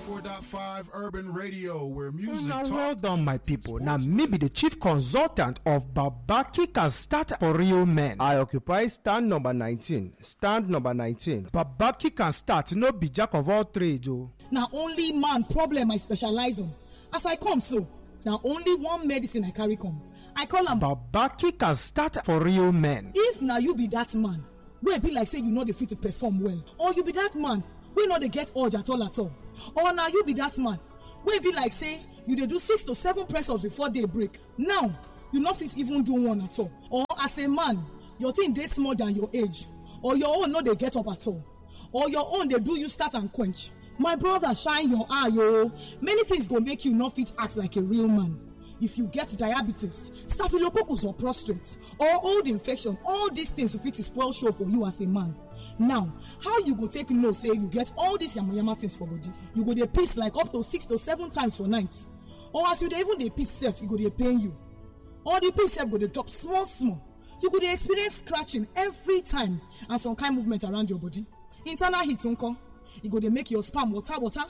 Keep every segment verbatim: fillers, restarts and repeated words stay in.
ninety-four point five Urban Radio, where music Now, talk. well done, my people. Now, maybe the chief consultant of Babaki Can Start for Real Men. I occupy stand number nineteen. Stand number nineteen. Babaki Can Start, no be jack of all trades. Oh. Now, only man problem I specialize on. As I come so, now only one medicine I carry come. I call am Babaki Can Start for Real Men. If now you be that man, wey be like say you know the fit to perform well, or you be that man wey no dey get urge at all at all, or now you be that man wey be like say you dey do six to seven press ups before day break, now you no fit even do one at all, or as a man your thing dey small than your age, or your own no dey get up at all, or your own dey do you start and quench. My brother, shine your eye o. Many things go make you no fit act like a real man. If you get diabetes, staphylococcus or prostate, or old infection, all these things fit to spoil show for you as a man. Now, how you go take know say you get all these yamayama things for body? You go dey piss like up to six to seven times for night, or as you dey even dey piss sef, e go dey pain you, or the piss sef go dey drop small small. You go dey experience scratching every time and some kind movement around your body. Internal heat nko, e go dey make your sperm water water,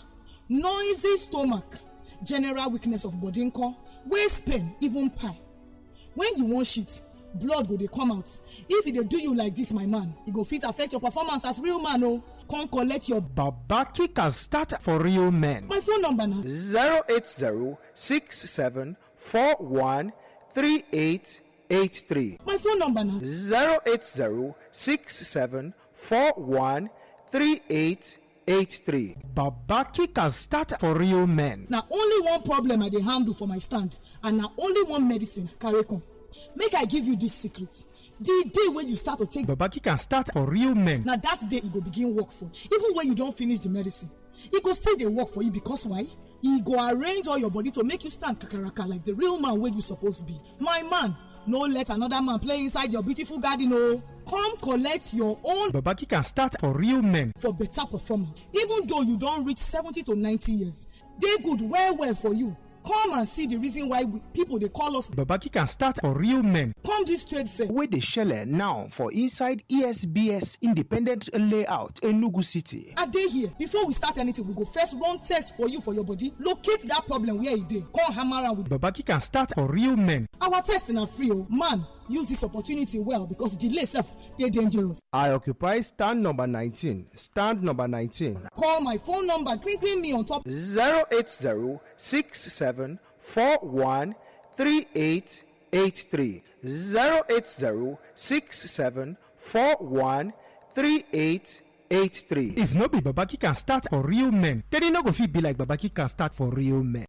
noisy stomach, general weakness of body nko, waist pain, even pie. When you wan shit, blood go dey come out. If e dey do you like this, my man, e go fit affect your performance as real man o. Come collect your Babaki Can Start for Real Men. my phone number na zero eight zero six seven four one three eight eight three. my phone number na zero eight zero six seven four one three eight eight three. Babaki Can Start for Real Men. na only one problem I dey handle for my stand, and na only one medicine carry come. Make I give you this secret. The day when you start to take, Babaki Can Start for Real Men. na that day e go begin work for you. Even when you don finish the medicine, e go still dey work for you, because why? E go arrange all your body to make you stand kakaraka like the real man wey you suppose be. My man, no let another man play inside your beautiful garden o. Come collect your own Babaki Can Start for Real Men. for better performance. Even though you don reach seventy to ninety years, dey good well well for you. Come and see the reason why we, people dey call us Babaki Can Start for Real Men. come this trade fair. Wey dey shele now for inside E S B S Independent Layout, Enugu City. I dey here. Before we start anything, we go first run test for you for your body. Locate that problem where e dey. Come hammer am with Babaki Can Start for Real Men. our test na free o. Man, use this opportunity well, because delay sef dey dangerous. I occupy stand number nineteen. Stand number nineteen. Call my phone number, green green me on top. zero eight zero six seven four one three eight eight three. zero eight zero six seven four one three eight eight three. If no be Babaki Can Start for Real Men, then e no go fit be like Babaki Can Start for Real Men.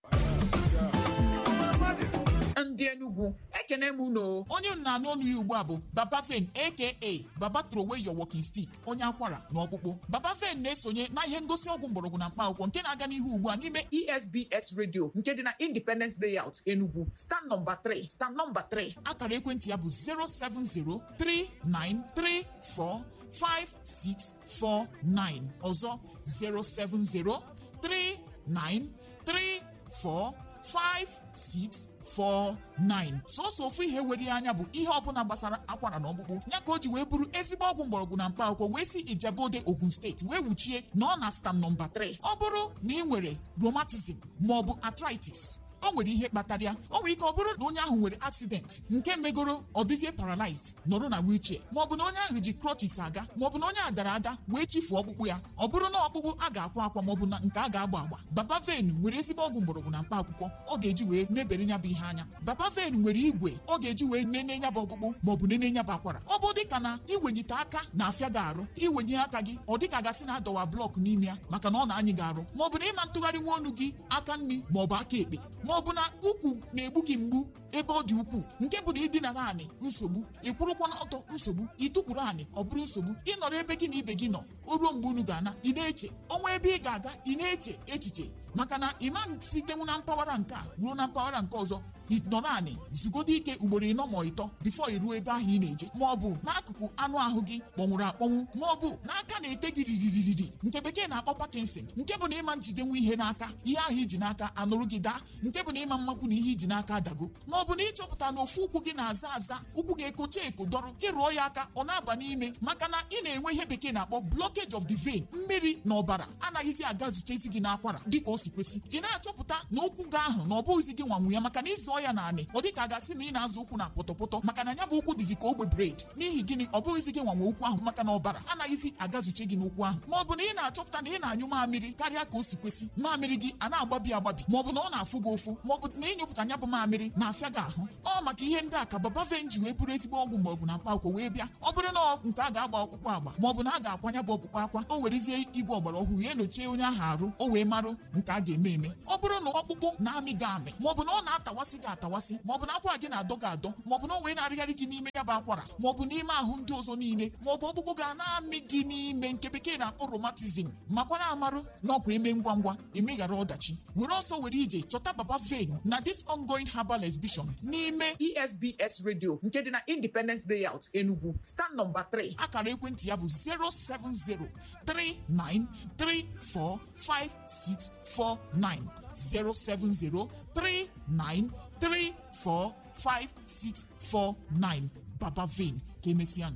ndị Enugu ekene m unu. Onye nna n'ọnụ ya ugbu a bụ Baba Fen aka Baba Throw Away Your Walking Stick, onye akwara na ọkpụkpụ. Baba Fen na-esonye na ihe ngosi ọgwụ mgbọrọgwụ na mkpa akwụkwọ nke na-aga n'ihu ugbu a n'ime E S B S Radio nke dị na Independence Layout Enugu, stand number three. Stand number three. Akara ekwentị ya bụ zero seven zero three nine three four five six four nine. Ọzọ zero seven zero three nine three four five six four nine. Sọsọ ofu ihe were anya bụ ihe ọbụla gbasara akwara na ọkpụkpụ, ya ka o ji wee bụrụ ezigbo ọgwụ mgbọrọgwụ na mkpa akwụkwọ wee si Ijebode, Ogun steeti wee wuchie na ọ na stand nọmba three. Ọ bụrụ na ị nwere rheumatism maọbụ arthritis, o nwere ihe kpatara ya. O nwere ike ọ bụrụ na onye ahụ nwere accident nke megoro ọ dịzie paralyzed, nọrọ na wheelchair, maọbụ na onye ahụ ji crutches aga, maọbụ na onye a dara ada wee chifuo ọkpụkpụ ya. Ọ bụrụ na ọkpụkpụ a ga-akwa akwa maọbụ na nke a ga-agba agba, Baba Fen nwere ezigbo ọgwụ mgbọrọgwụ na mkpa akwụkwọ ọ ga-eji wee mebere ya bụ ihe anya. Baba Fen nwere igwe ọ ga-eji wee nene ya bụ ọkpụkpụ maọbụ nene ya bụ akwara. Ọ bụ dịka na iwenyite aka na-afịa gị arụ, iwenye aka gị ọ dịka gasị na adọwa blọk n'ime ya maka na ọ na-anyị gị arụ, maọbụ na ịma ntụgharị nwa ọnụ gị aka nri maọbụ aka ekpe, maọbụ na ukwu na-egbu gị mgbu ebe ọ dị ukwuu, nke bụ na ịdina naanị nsogbu, ịkwụrụkwa n'ọtọ nsogbu, ịtụkwuru anị ọ bụrụ nsogbu, ịnọrọ ebe gị na ibe gị nọ o ruo mgbe unu ga-ana ị na-eche ọnwa ebe ị ga-aga ị na-eche echiche, maka na ịma sitenwu na mpaghara nke a ruo na mpaghara nke ọzọ nọ naanị zugodo ike ugboro ịnọ ma ịtọ bifo iruo ebe ahụ ị na-eje, ma ọ bụ n'akụkụ anụ ahụ gị kpọnwụrụ akpọnwụ, ma ọ bụ n'aka na-ete gị ririri nke bekee na-akpọ Parkinson, nke bụ na ịma njidenwu ihe n'aka, ihe ahụ iji n'aka anụrụ gị daa, nke bụ na ịma mmakwu na ihe iji n'aka adago, ma ọ bụ maọbụ na ịchọpụta na ofu ụkwụ gị na-aza aza, ụkwụ ga-ekocha eko dọrọ, ịrụọ ya aka ọ na-aba n'ime maka na ị na-enwe ihe bekee na-akpọ blockage of the vein, mmiri na ọbara anaghịzi aga zutezi gị n'akwara dịka o si kwesị. Ị na-achọpụta na ụkwụ gị ahụ na ọ bụghịzi gị nwanwu ya maka na ịzụọ ya naanị ọ dịka a ga-asị na ị na-azụ ụkwụ na pọtọpọtọ maka na ya bụ ụkwụ dịzi ka ogbe bred. N'ihi gịnị? Ọ bụghịzi gị nwanwe ụkwụ ahụ maka na ọbara anaghịzi agazuche gị n'ụkwụ ahụ. Ma ọ bụ na ị na-achọpụta na ị na-anyụ mamịrị karịa ka o si kwesị, mamịrị gị a na-agbabi agbabi, ma ọ bụ na ọ na-afụ gị ụfụ, ma ọ bụ na ịnyụpụta ya bụ mamịrị na-afịa gị ahụ. Ọ maka ihe ndị a ka Babaven ji wee bụrụ ezigbo ọgwụ mgbọrọgwụ na mkpaakwụkwọ wee bịa. Ọ bụrụ na nke a ga-agba ọkpụkpụ agba ma ọ bụ na a ga-akwanya bụ ọkpụkpụ akwa, o werezie igwe ọgbara ọhụrụ ya enyochie onye ahụ arụ, o wee marụ nke a ga-eme eme. Ọ bụrụ na ọkpụkpụ na-amị gị amị, ma ọ bụ na ọ na-atawasị gị atawasị, ma ọ bụ na akwara gị na-adọ gị adọ, ma ọ bụ na o wee na-arịgharị gị n'ime ya bụ akwara, ma ọ bụ n'ime ahụ ndị ọzọ niile, ma ọ bụ ọkpụkpụ ga na-amị gị n'ime nke bekee na-akpọ rheumatism, makwara amarụ na ọkwa eme ngwa ngwa emeghara ọdachi. Were ọsọ were ije chọta Babaven na this ongoing herbal exhibition n'ime E S B S Radio nke dị na Independence Layout Enugu, stand number three. Akara ekwentị ya bụ zero seven zero three nine three four five six four nine zero seven zero three nine three four five six four nine. Babaven ka emesịa.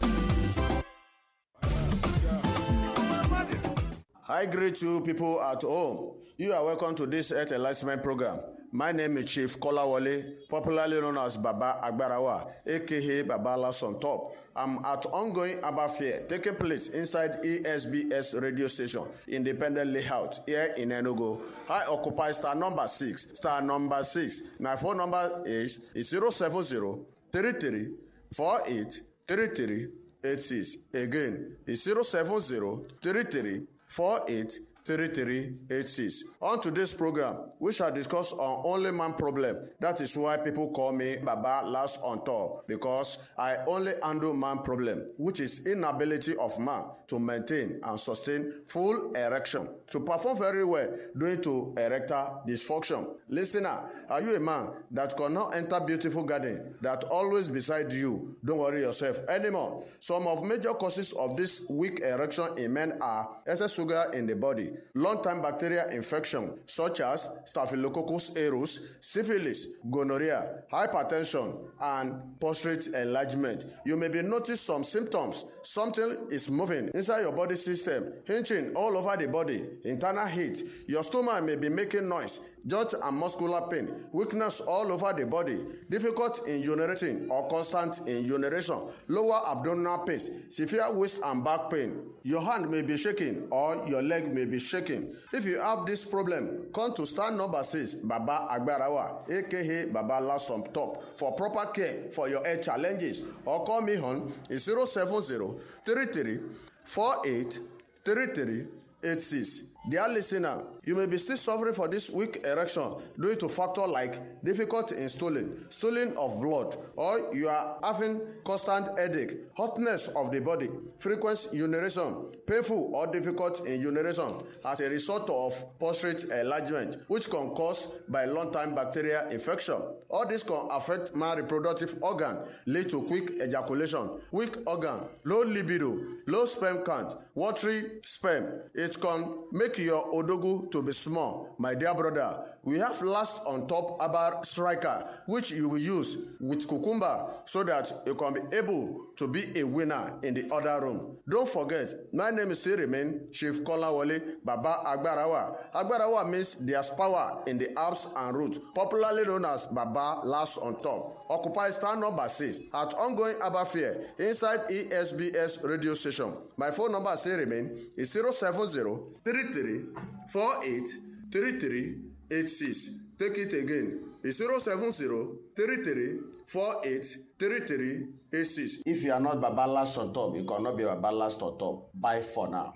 I greet you people at home. You are welcome to this Health Enlightenment program. My name is Chief Kolawole, popularly known as Baba Agbarawa, aka Baba Last on Top. I'm at ongoing Abba Fair taking place inside E S B S radio station, Independent Layout, here in Enugu. I occupy star number six. Star number six. My phone number is zero seven zero three three four eight three three eight six. Again, it's zero seven zero three three four eight three three eight six. On today's program, we shall discuss on only man problem. That is why people call me Baba Last on Top, because I only handle man problem, which is inability of man to maintain and sustain full erection, to perform very well due to erectile dysfunction. Listener, are you a man that cannot enter beautiful garden that always beside you? Don't worry yourself anymore. Some of major causes of this weak erection in men are excess sugar in the body, long-time bacterial infection such as Staphylococcus aureus, syphilis, gonorrhea, hypertension, and prostate enlargement. You may be noticing some symptoms. Something is moving inside your body system, hinging all over the body, internal heat. Your stomach may be making noise, joint and muscular pain, weakness all over the body, difficult in urinating or constant in urination, lower abdominal pain, severe waist and back pain. Your hand may be shaking or your leg may be shaking. If you have this problem, come to stand number six, Baba Agbarawa, aka Baba Last on Top, for proper care for your health challenges, or call me on zero seven zero three three four eight three three eight six. Dear listener, you may be still suffering for this weak erection due to factors like difficulty in stooling, stooling of blood, or you are having constant headache, hotness of the body, frequent urination, painful or difficult in urination as a result of prostate enlargement, which can cause by long-time bacterial infection. All this can affect my reproductive organ, lead to quick ejaculation, weak organ, low libido, low sperm count, watery sperm. It can make your odogu to be small. My dear brother, we have Last on Top Herbal Striker, which you will use with cucumber so that you can be able to be a winner in the other room. Don't forget, my name is still remain Chief Kolawole Baba Agbarawa. Agbarawa means there's power in the herbs and roots, popularly known as Baba Last on Top. Occupy stand number six at ongoing Abba Fair inside E S B S radio station. My phone number still remain is zero seven zero three three four eight three three eight six. Take it again. It's zero seven zero three three four eight three three eight six. If you are not Baba Last on Top, you cannot be Baba Last on Top. Bye for now.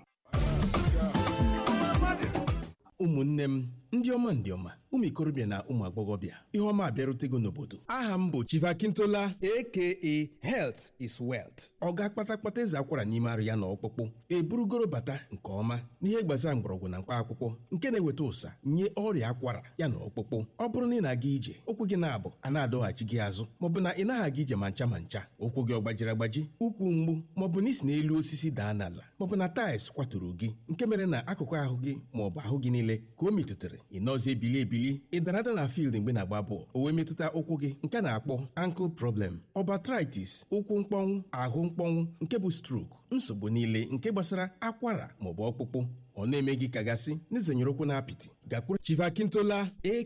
ụmụnne m ndị ọma ndị ọma ụmụ ikorobịa na ụmụ agbọghọbịa ihe ọma abịarutego n'obodo. Aha m bụ Chief Akintola aka Health is Wealth. Ọ ga-akpata kpata eze akwara n'ime arụ ya na ọkpụkpụ eburugoro bata nke ọma n'ihe gbasara mgbọrọgwụ na mkpa akwụkwọ nke na-eweta ụsa nye ọrịa akwara ya na ọkpụkpụ. Ọ bụrụ na ị na-aga ije ụkwụ gị na-abụ a na-adọghachi gị azụ, maọbụ na ị naghị aga ije ma ncha ma ncha, ụkwụ gị ọ gbajiri agbaji, ụkwụ mgbu, maọbụ na isi n'elu osisi daa n'ala, maọbụ na taịls kwaturu gị nke mere na akụkụ ahụ gị maọbụ ahụ gị niile ka o metụtara, ị nọzi ebili ebili ị dara ada na field mgbe na-agba bọọlụ o wee metụta ụkwụ gị nke na-akpọ ankle problem, ọbatritis, ụkwụ mkpọnwụ, ahụ mkpọnwụ nke bụ stroke, nsogbu niile nke gbasara akwara maọbụ ọkpụkpụ ọ na-eme gị kagasị n'izenyere ụkwụ na apịtị gakwuru Chief Akintola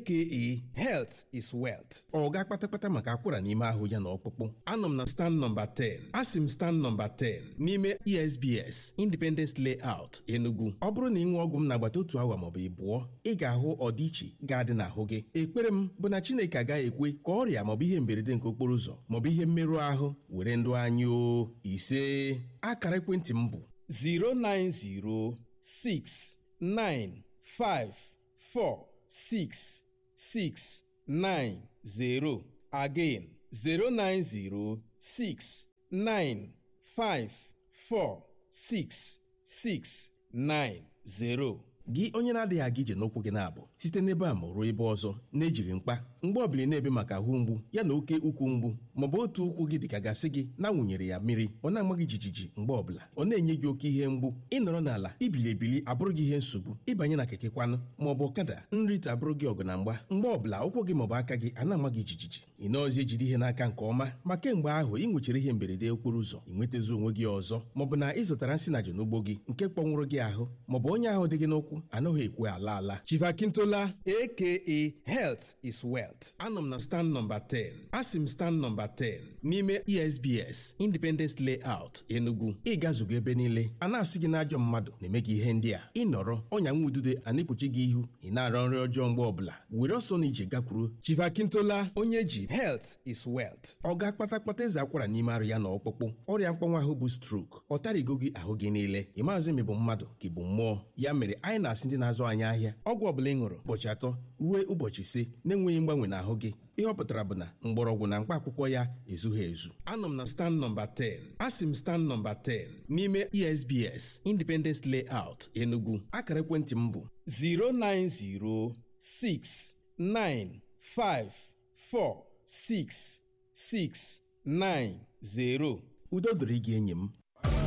aka Health is Wealth. Ọ ga kpatakpata maka akwara n'ime ahụ ya na ọkpụkpụ. Anọ m na stand nọmba ten, asị m stand nọmba ten n'ime E S B S Independence Layout Enugu. Ọ bụrụ na ị ṅụọ ọgwụ m n'agbata otu awa maọbụ ịbụọ, ị ga-ahụ ọdịiche ga-adị n'ahụ gị. Ekpere m bụ na Chineke agaghị ekwe ka ọrịa maọbụ ihe mberede nke okporo ụzọ maọbụ ihe mmerụ ahụ were ndụ anyị o. Ise akara ekwentị m bụ zero nine zero six nine five four six six nine zero. Again, zero nine zero six nine five four six six nine zero. Gị onye na-adịghị aga ije n'ụkwụ gị na-abụ site n'ebe a ma ruo ebe ọzọ na-ejighị mkpa mgbe ọbụla na-ebe maka ahụ mgbu ya na oke ukwu mgbu maọbụ otu ụkwụ gị dịka gasị gị na-awụnyere ya mmiri ọ na-ama gị jijiji mgbe ọbụla ọ na-enye gị oke ihe mgbu ịnọrọ n'ala ibili ebili abụrụ gị ihe nsogbu ịbanye na keke kwanụ maọbụ ọkada nrite abụrụ gị ọgụ na mgba mgbe ọbụla ụkwụ gị maọbụ aka gị a na-ama gị jijiji ị nọọzi ejide ihe n'aka nke ọma ma kemgbe ahụ ị nwechara ihe mberede okporo ụzọ ị nwetazi onwe gị ọzọ maọbụ na ị zụtara nsị na n'ugbo gị nke kpọnwụrụ gị ahụ maọbụ onye ahụ dị gị n'ụkwụ anaghị ekwe ala ala. Chief Akintola aka Health is Wealth. Anọ m na stand nọmba ten, asị m stand nọmba ten n'ime E S B S Independence Layout Enugu. Ị gazugo ebe niile a na-asị gị na ajọ mmadụ na-eme gị ihe ndị a ịnọrọ ọnya nwa udude a na-ekpuchi gị ihu ị na-arọ nri ọjọọ mgbe ọbụla were ọsọ na ije gakwuru Chief Akintola onye ji Health is Wealth. Ọ ga-akpata kpata eze akwara n'ime arụ ya na ọkpụkpụ ọrịa mkpọnwụ ahụ bụ stroke ọ tarigo gị ahụ gị niile ị maazị ma ị bụ mmadụ ka ị bụ mmụọ ya mere anyị na-asị ndị na-azụ anyị ahịa ọgwụ ọbụla ị ṅụrụ ụbọchị atọ ruo ụbọchị ise na-enweghị mgbanwe n'ahụ gị ihe ọ pụtara bụ na mgbọrọgwụ na mkpa akwụkwọ ya ezughị ezu. Anọ m na stand nọmba ten, asị m stand nọmba ten n'ime E S B S Independence Layout Enugu. Akara ekwentị m bụ zero nine zero six nine five four six six nine zero. Udo dịrị gị enyi m.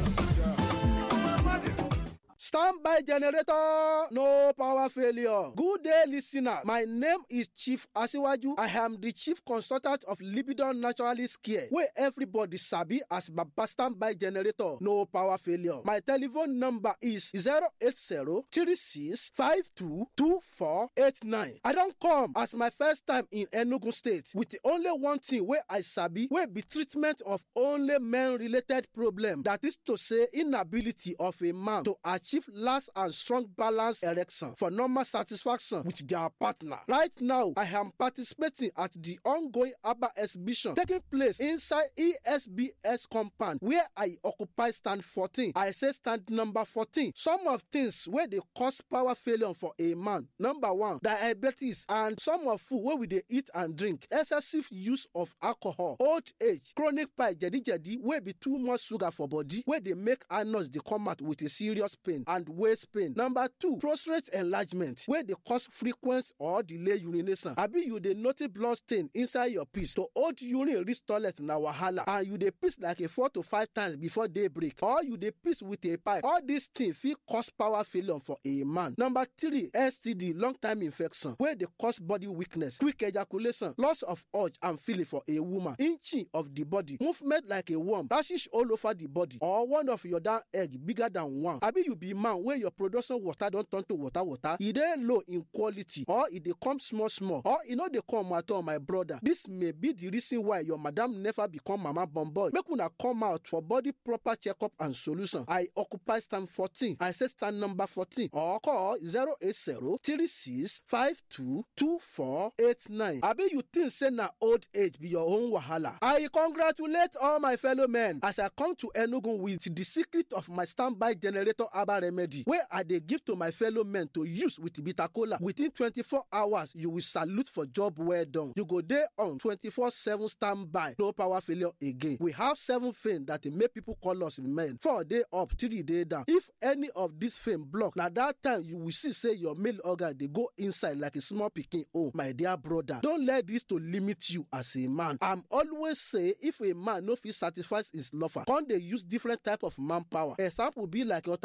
Standby generator, no power failure. Good day, listener. My name is Chief Asiwaju. I am the chief consultant of Libidon Naturalist Care, where everybody sabi as Baba Standby generator, no power failure. My telephone number is zero eight zero three six five two two four eight nine. I don't come as my first time in Enugu State with the only one thing where I sabi, where be treatment of only men-related problem. That is to say, inability of a man to achieve last and strong balance erection for normal satisfaction with their partner. Right now, I am participating at the ongoing ABBA exhibition taking place inside E S B S compound where I occupy stand fourteen. I say stand number fourteen. Some of things where they cause power failure for a man. Number one, diabetes and some of food where we dey eat and drink. Excessive use of alcohol, old age, chronic pie, jadi jadi, where be too much sugar for body, where they make anus they come out with a serious pain and waist pain. Number two, prostate enlargement, where they cause frequent or delay urination. Abi you dey notice blood stain inside your piss. To hold urine reach toilet na wahala, and you dey piss like a four to five times before daybreak, or you dey piss with a pipe. All these things fit cause power failure for a man. Number three, S T D, long time infection, where they cause body weakness, quick ejaculation, loss of urge and feeling for a woman, inching of the body, movement like a worm, rashes all over the body, or one of your down egg bigger than one. Abi you be man where your production water don turn to water water, e dey low in quality, or e dey come small small, or e no dey come at all, my brother. This may be the reason why your madam never become mama born boy. Make una come out for body proper checkup and solution. I occupy stand fourteen. I say stand number fourteen, or call zero eight zero three six five two two four eight nine. Abi you think say na old age be your own wahala? I congratulate all my fellow men as I come to Enugu with the secret of my standby generator herbal remedy, where I dey give to my fellow men to use with bitter kola. Within twenty-four hours, you will salute for job well done. You go there on twenty-four seven standby, no power failure again. We have seven things that make people call us men. Four day up, three day down. If any of these things block, na that time you will see say your male organ they go inside like a small pikin. Oh, my dear brother, don't let this to limit you as a man. I'm always say if a man no fit satisfy his lover, can't they use different type of manpower? Example be like alternator of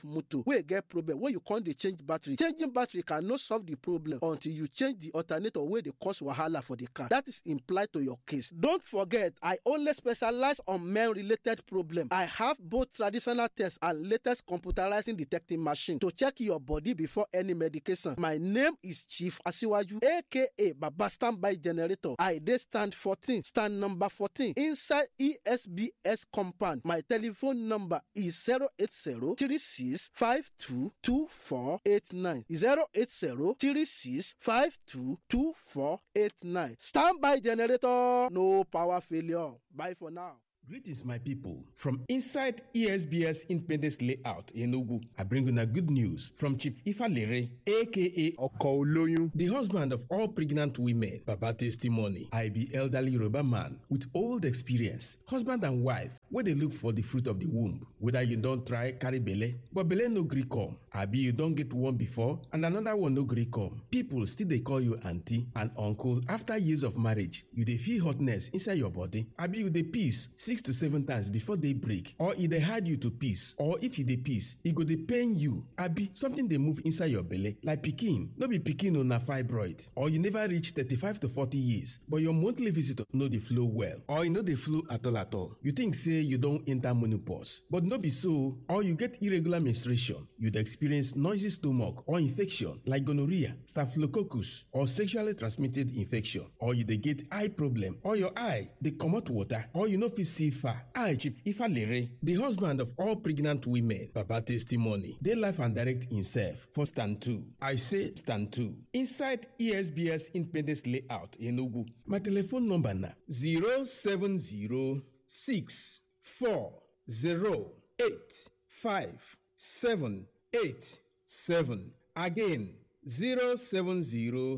of motor wey get problem wey you come dey change battery. Changing battery cannot solve the problem until you change the alternator wey dey cause wahala for the car. That is implied to your case. Don't forget, I only specialize on men-related problem. I have both traditional tests and latest computerizing detecting machine to check your body before any medication. My name is Chief Asiwaju, aka Baba Standby Generator. I dey stand fourteen, stand number fourteen inside E S B S compound. My telephone number is zero eight zero, three six five two, two four eight nine. zero eight zero, three six five two, two four eight nine. Standby Generator, no power failure. Bye for now. Greetings, my people. From inside E S B S Independence Layout in Enugu, I bring you a good news from Chief Ifalere, aka Oko Oloyun, the husband of all pregnant women. Baba testimony. I be elderly Yoruba man with old experience, husband and wife, where they look for the fruit of the womb. Whether you don't try carry belle, but belle no gree come. Abi you don't get one before and another one no gree come. People still they call you auntie and uncle after years of marriage. You they feel hotness inside your body. Abi you they peace six to seven times before they break, or if they hide you to peace, or if you they peace, it go they pain you. Abi something they move inside your belly like pikin. No be pikin on a fibroid, or you never reach thirty-five to forty years, but your monthly visitor know the flow well, or you know the flow at all at all. You think say you don't enter menopause, but no be so. Or you get irregular menstruation, you'd experience noisy stomach or infection like gonorrhea, staphylococcus, or sexually transmitted infection, or you they get eye problem, or your eye they come out water, or you know if you see far. I Chief Ifalere, the husband of all pregnant women. Baba testimony. They life and direct himself for stand two. I say stand two. Inside E S B S Independence Layout in Enugu. My telephone number na zero seven zero six four zero eight five seven eight seven. Again, zero seven zero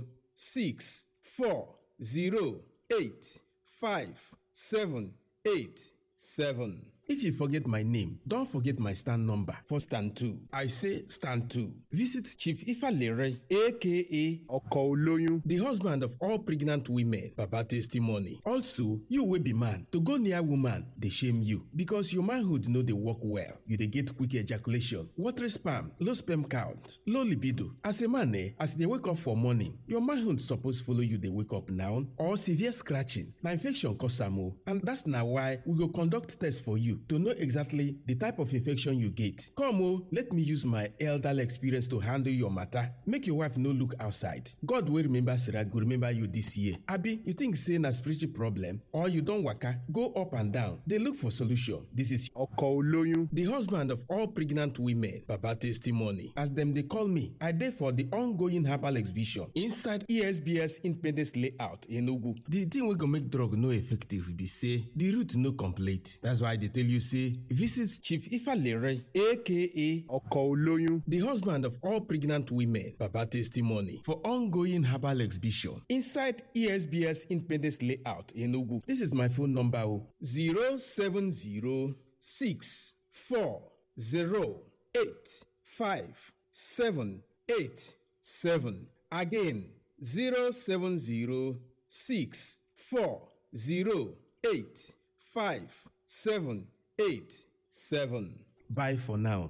six four zero eight five seven eight seven. If you forget my name, don't forget my stand number for stand two. I say stand two. Visit Chief Ifalere, aka Oko Oloyun, the husband of all pregnant women. Baba testimony. Also, you will be man. To go near woman, they shame you because your manhood know they work well. You they get quick ejaculation, watery sperm, low sperm count, low libido. As a man, eh, as they wake up for morning, your manhood supposed follow you. They wake up now or severe scratching. Now infection cause some, and that's now why we go conduct test for you to know exactly the type of infection you get. Come oh, let me use my elderly experience to handle your matter. Make your wife no look outside. God will remember Sarah, go remember you this year. Abi, you think saying a spiritual problem or you don't waka, go up and down. They look for solution. This is Oko Oloyun, the husband of all pregnant women. Baba testimony. As them they call me, I dey for the ongoing herbal exhibition inside E S B S Independence Layout in Enugu. The thing we go make drug no effective be say the root no complete. That's why they tell you say visit Chief Ifalere, aka Oko Oloyun, the husband of all pregnant women. Baba testimony for ongoing herbal exhibition inside E S B S Independence Layout in Enugu. This is my phone number zero seven zero six four zero eight five seven eight seven. Again, zero seven zero six four zero eight five seven eight seven. Bye for now.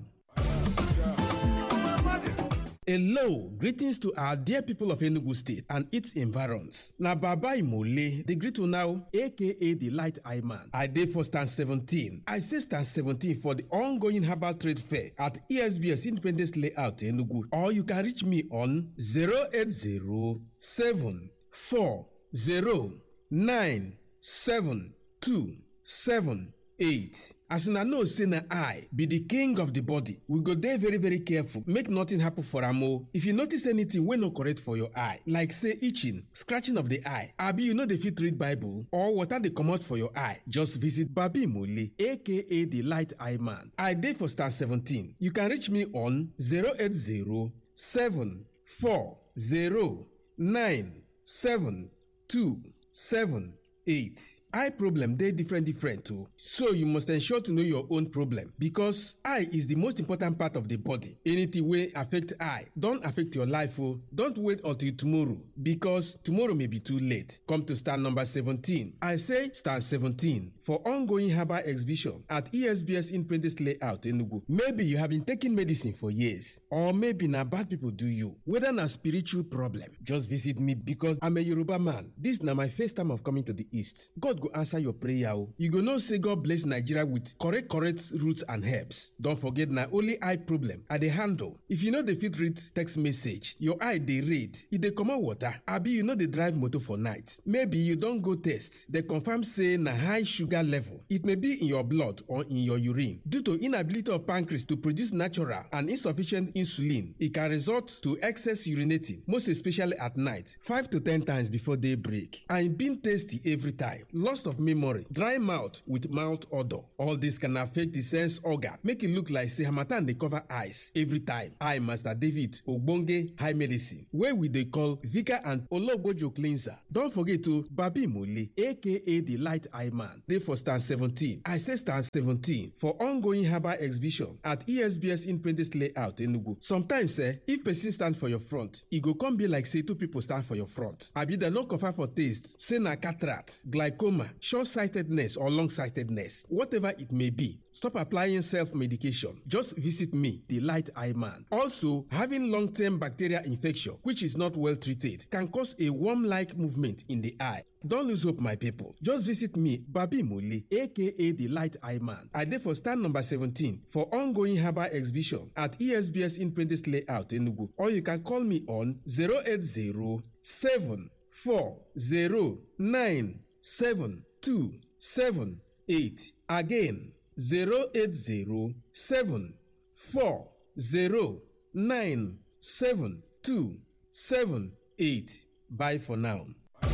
Hello, greetings to our dear people of Enugu State and its environs. Na Baba Imole, the greet you now, aka the Light Eye Man. I dey for stand seventeen. I say stand seventeen for the ongoing herbal trade fair at E S B S Independence Layout Enugu. Or you can reach me on zero eight zero seven four zero nine seven two seven eight. As una know say na I be the king of the body, we go dey very very careful make nothing happen for am o. If you notice anything wey no correct for your eye, like say itching, scratching of the eye, abi you no dey fit read Bible or water dey comot for your eye, just visit Baba Imole, aka the Light Eye Man. I dey for stand seventeen. You can reach me on zero eight zero seven four zero nine seven two seven eight. eye problem dey different different too, so you must ensure to know your own problem because eye is the most important part of the body. Anything wey affect eye don affect your life o. Don't wait until tomorrow because tomorrow may be too late. Come to stand number seventeen. I say stand seventeen for ongoing herbal exhibition at E S B S Independence Layout Enugu. Maybe you have been taking medicine for years, or maybe na bad people do you. Whether na spiritual problem, just visit me because I'm a Yoruba man. This na my first time of coming to the East. God go answer your prayer o. You go know say God bless Nigeria with correct correct roots and herbs. Don't forget na only eye problem I dey handle. If you no dey fit read text message, your eye dey red, e dey comot water, abi you no dey drive motor for night. Maybe you don go test, dey confirm say na high sugar level. It may be in your blood or in your urine. Due to inability of pancreas to produce natural and insufficient insulin, it can result to excess urinating, most especially at night, five to ten times before daybreak. And being tasty every time, loss of memory, dry mouth with mouth odor. All this can affect the sense organ, make it look like say harmattan dey cover eyes every time. I, Master David Ogbonge High Medicine, where we dey call Vika and Ologbojo Cleanser. Don't forget to Babi Mole, aka the Light Eye Man. They for stand seventeen. I say stand seventeen for ongoing herbal exhibition at E S B S Independence Layout Enugu. Sometimes, eh, if person stand for your front, e go come be like say two people stand for your front. Abi dem no confirm for taste, say na cataract, glaucoma, short-sightedness or long-sightedness, whatever it may be. Stop applying self-medication. Just visit me, the Light Eye Man. Also, having long-term bacterial infection, which is not well treated, can cause a worm-like movement in the eye. Don't lose hope, my people. Just visit me, Babi Mole, aka the Light Eye Man. I dey for stand number seventeen for ongoing herbal exhibition at E S B S Independence Layout Enugu. Or you can call me on zero eight zero, seven four zero, nine seven two seven eight. Again, zero eight zero, seven four zero, nine seven two seven eight. Bye for now.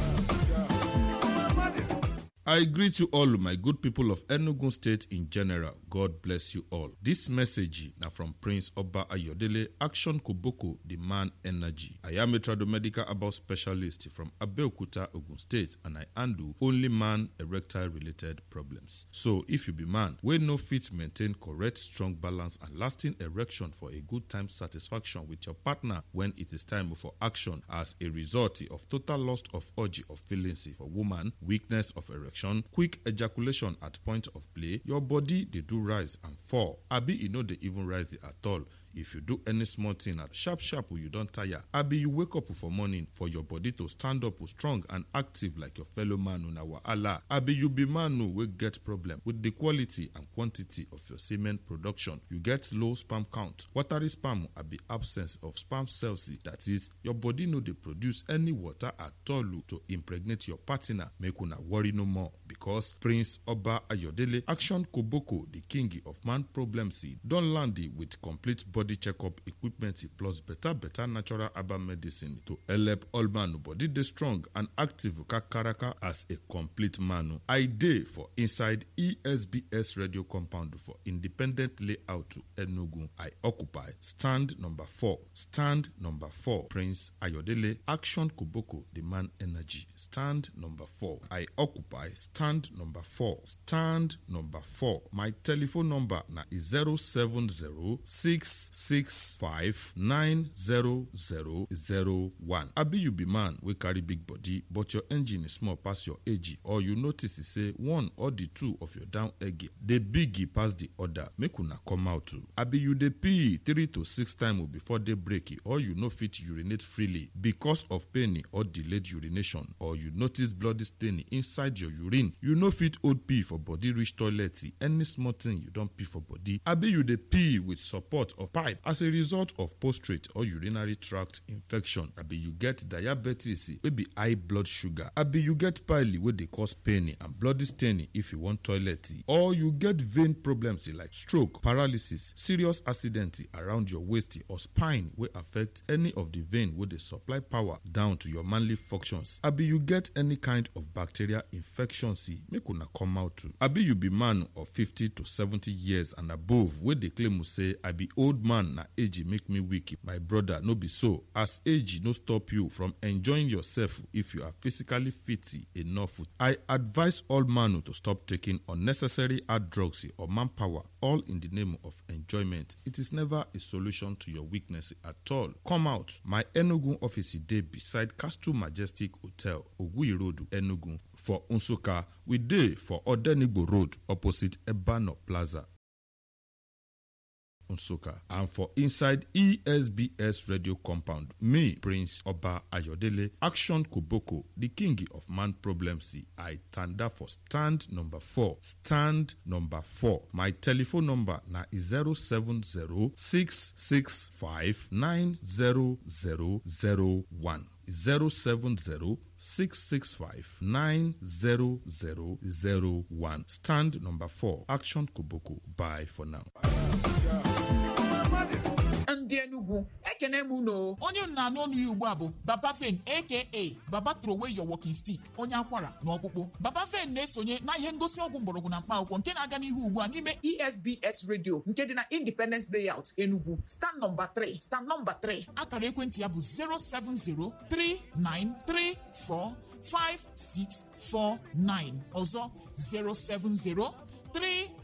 I greet you all, my good people of Enugu State in general. God bless you all. This message now from Prince Oba Ayodele, Action Koboko, the man energy. I am a tradomedical about specialist from Abeokuta, Ogun State, and I handle only man erectile related problems. So if you be man, we no fit maintain correct, strong balance and lasting erection for a good time satisfaction with your partner when it is time for action as a result of total loss of urge of feelings for woman, weakness of erection, quick ejaculation at point of play, your body they do rise and fall. Abi you know they even rise at all. If you do any small thing at sharp sharp you don't tire. Abi you wake up for morning for your body to stand up strong and active like your fellow man on our Allah. Abi you be man who will get problem with the quality and quantity of your semen production. You get low sperm count. Watery sperm abi absence of sperm cells. That is, your body no they produce any water at all to impregnate your partner. Make una worry no more because Prince Oba Ayodele, Action Koboko, the king of man problems, don't land it with complete body body checkup equipment plus better better natural herbal medicine to help all man body dey strong and active kakaraka as a complete man. I dey for inside E S B S radio compound for independent layout to Enugu. I occupy stand number four. Stand number four. Prince Ayodele, Action Koboko, the man energy. Stand number four. I occupy stand number four. Stand number four. My telephone number na zero seven zero six six five nine zero zero zero one. Abi you be man we carry big body but your engine is small pass your age, or you notice say one or the two of your down egg dey big pass the other, make una come out too. Abi you dey pee three to six times before they break, or you no fit urinate freely because of pain or delayed urination, or you notice bloody stain inside your urine, you no fit hold pee for body reach toilet, any small thing you don't pee for body. Abi you dey pee with support of pipe as a result of prostate or urinary tract infection. Abi you get diabetes wey be high blood sugar. Abi you get pile wey dey cause pain and bloody staining if you want toilet, or you get vein problems like stroke, paralysis, serious accident around your waist or spine wey affect any of the vein wey dey supply power down to your manly functions. Abi you get any kind of bacterial infection, see make una come out too. Abi you be man of fifty to seventy years and above wey dey claim say I be old man man na age make me weak. My brother, no be so. As age no stop you from enjoying yourself if you are physically fit enough. I advise all man to stop taking unnecessary hard drugs or manpower, all in the name of enjoyment. It is never a solution to your weakness at all. Come out. My Enugu office dey beside Castle Majestic Hotel, Ogui Road, Enugu. For Nsukka, we dey for Odenigbo Road, opposite Ebano Plaza, Nsukka. And for inside E S B S radio compound, me, Prince Oba Ayodele, Action Koboko, the king of man problems, I tanda for stand number four. Stand number four. My telephone number na zero seven zero six six five nine zero zero zero one. zero seven zero six six five nine zero zero zero one. Stand number four. Action Koboko. Bye for now. ndị Enugu ekene m no onye nna n'onu ya ugbu a bụ Baba Fen aka Baba throw away your walking stick onye akwara na ọkpụkpụ. Baba Fen na-esonye na ihe ngosi ọgwụ mgbọrọgwụ na mkpa akwụkwọ nke na-aga n'ihu ugbu a n'ime E S B S radio nke dị na Independence Layout Enugu stand number three stand number three. Akara ekwentị ya bụ zero seven zero three nine three four five six four nine ọzọ zero seven zero three